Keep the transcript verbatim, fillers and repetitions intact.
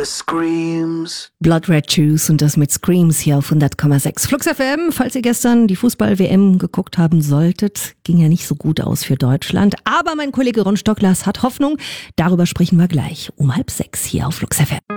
the Screams. Blood Red Shoes und das mit Screams hier auf hundert Komma sechs. Flux F M, falls ihr gestern die Fußball-W M geguckt haben solltet, ging ja nicht so gut aus für Deutschland. Aber mein Kollege Ron Stocklers hat Hoffnung. Darüber sprechen wir gleich um halb sechs hier auf Flux F M.